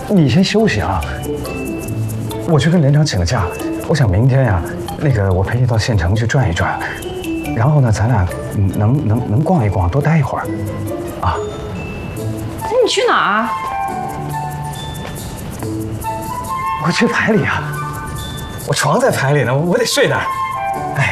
你先休息啊，我去跟连长请个假，我想明天呀，我陪你到县城去转一转，然后呢，咱俩能逛一逛，多待一会儿，啊。 那你去哪儿啊？ 我去排里啊，我床在排里呢，我得睡那儿。